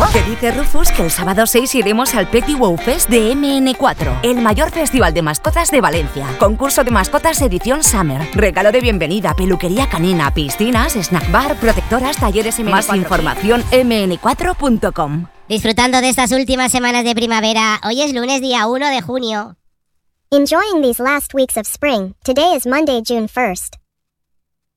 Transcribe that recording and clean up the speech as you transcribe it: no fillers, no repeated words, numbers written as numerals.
Que dice Rufus que el sábado 6 iremos al Petty Wow Fest de MN4, el mayor festival de mascotas de Valencia. Concurso de mascotas edición Summer. Regalo de bienvenida, peluquería canina, piscinas, snack bar, protectoras, talleres MN4. Más información mn4.com. Disfrutando de estas últimas semanas de primavera, hoy es lunes día 1 de junio. Enjoying these last weeks of spring, today is Monday, June 1st.